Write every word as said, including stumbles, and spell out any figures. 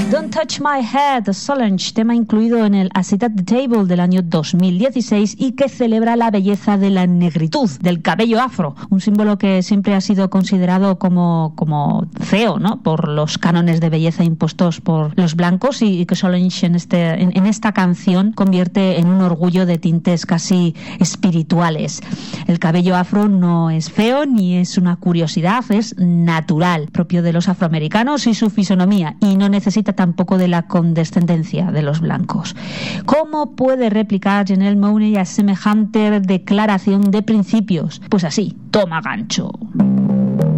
Don't Touch My Head, Solange, tema incluido en el I Sit at the Table del año dos mil dieciséis y que celebra la belleza de la negritud, del cabello afro, un símbolo que siempre ha sido considerado como, como feo, ¿no?, por los cánones de belleza impuestos por los blancos, y, y que Solange en, este, en, en esta canción convierte en un orgullo de tintes casi espirituales. El cabello afro no es feo ni es una curiosidad, es natural, propio de los afroamericanos y su fisonomía, y no necesita tampoco de la condescendencia de los blancos. ¿Cómo puede replicar Janelle Monáe a semejante declaración de principios? Pues así, toma gancho.